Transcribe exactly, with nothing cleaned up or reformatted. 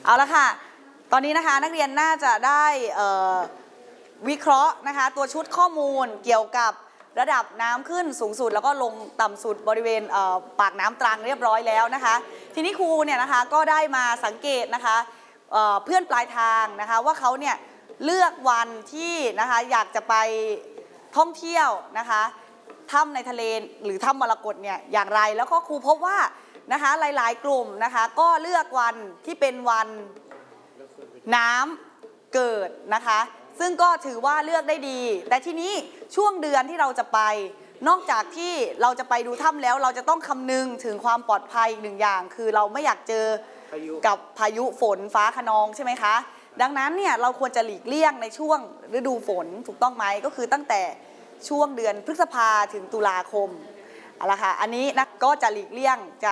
เอาละค่ะตอนนี้นะคะนักเรียนน่าจะได้วิเคราะห์นะคะตัวชุดข้อมูลเกี่ยวกับระดับน้ำขึ้นสูงสุดแล้วก็ลงต่ำสุดบริเวณปากน้ำตรังเรียบร้อยแล้วนะคะทีนี้ครูเนี่ยนะคะก็ได้มาสังเกตนะคะเเพื่อนปลายทางนะคะว่าเขาเนี่ยเลือกวันที่นะคะอยากจะไปท่องเที่ยวนะคะถ้ำในทะเลหรือถ้ำมรกตเนี่ยอย่างไรแล้วก็ครูพบว่านะคะหลายๆกลุ่มนะคะก็เลือกวันที่เป็นวันน้ำเกิดนะคะซึ่งก็ถือว่าเลือกได้ดีแต่ทีนี้ช่วงเดือนที่เราจะไปนอกจากที่เราจะไปดูถ้ำแล้วเราจะต้องคำนึงถึงความปลอดภัยอีกหนึ่งอย่างคือเราไม่อยากเจอกับพายุฝนฟ้าคะนองใช่ไหมคะดังนั้นเนี่ยเราควรจะหลีกเลี่ยงในช่วงฤดูฝนถูกต้องไหมก็คือตั้งแต่ช่วงเดือนพฤษภาถึงตุลาคมเอาละค่ะอันนี้นะก็จะหลีกเลี่ยงจะ